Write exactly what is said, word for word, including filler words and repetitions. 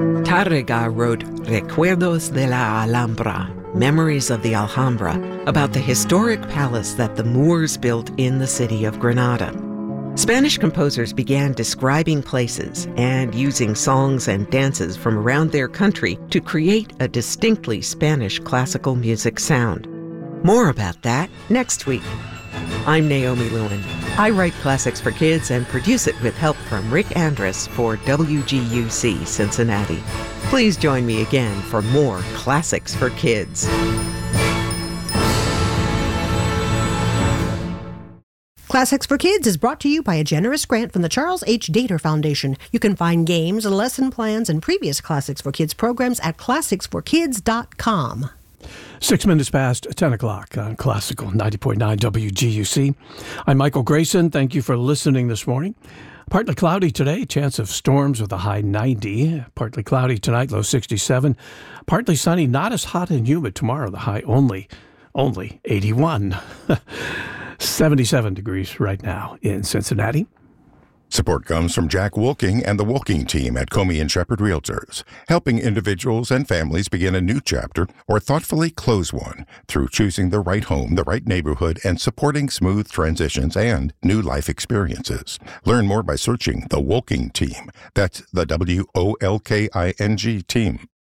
Tárrega wrote Recuerdos de la Alhambra, Memories of the Alhambra, about the historic palace that the Moors built in the city of Granada. Spanish composers began describing places and using songs and dances from around their country to create a distinctly Spanish classical music sound. More about that next week. I'm Naomi Lewin. I write classics for kids and produce it with help from Rick Andrus for W G U C Cincinnati. Please join me again for more Classics for Kids. Classics for Kids is brought to you by a generous grant from the Charles H. Dater Foundation. You can find games, lesson plans, and previous Classics for Kids programs at classics for kids dot com. Six minutes past ten o'clock on Classical ninety point nine W G U C. I'm Michael Grayson. Thank you for listening this morning. Partly cloudy today, chance of storms with a high ninety. Partly cloudy tonight, low sixty-seven. Partly sunny, not as hot and humid tomorrow. The high only, only eighty-one. seventy-seven degrees right now in Cincinnati. Support comes from Jack Wolking and the Wolking team at Comey and Shepherd Realtors, helping individuals and families begin a new chapter or thoughtfully close one through choosing the right home, the right neighborhood, and supporting smooth transitions and new life experiences. Learn more by searching the Wolking team. That's the W O L K I N G team.